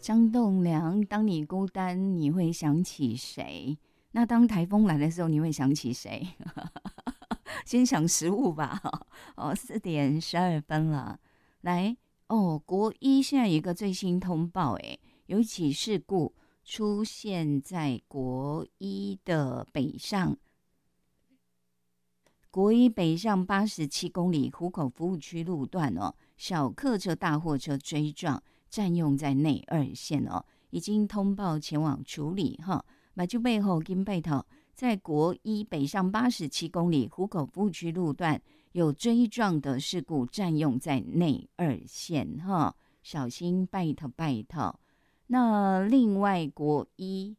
张栋梁，当你孤单，你会想起谁？那当台风来的时候，你会想起谁？先想食物吧。哦，4:12了。来，哦，国一现在有一个最新通报，有一起事故出现在国一的北上。国一北上87公里湖口服务区路段哦，小客车、大货车追撞，占用在内二线哦，已经通报前往处理哈。马就背后跟背头，在国一北上87公里湖口服务区路段有追撞的事故，占用在内二线哈，小心拜托拜托。那另外国一，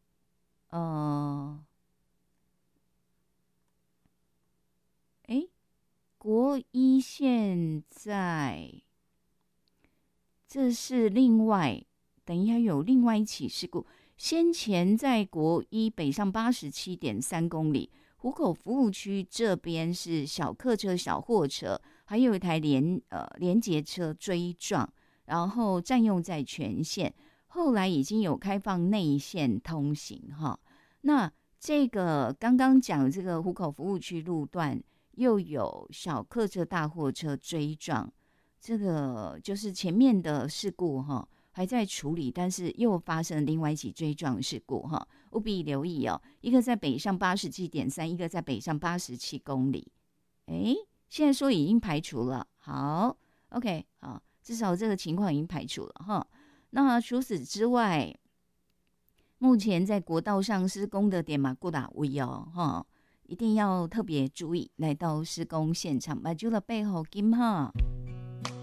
国一现在这是另外，等一下有另外一起事故。先前在国一北上87.3公里湖口服务区这边是小客车、小货车，还有一台连结车追撞，然后占用在全线。后来已经有开放内线通行哈。那这个刚刚讲这个湖口服务区路段，又有小客车、大货车追撞，这个就是前面的事故哈，还在处理，但是又发生另外一起追撞事故哈，务必留意哦。一个在北上87.3，一个在北上87公里。现在说已经排除了，好 ，OK， 好，至少这个情况已经排除了哈。那除此之外，目前在国道上施工的点马固打位哦，哈，一定要特别注意，来到施工现场，把住了背后金哈。